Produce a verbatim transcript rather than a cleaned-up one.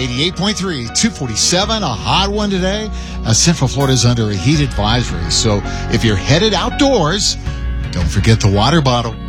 eighty-eight point three, two forty-seven, a hot one today. Uh, Central Florida is under a heat advisory. So if you're headed outdoors, don't forget the water bottle.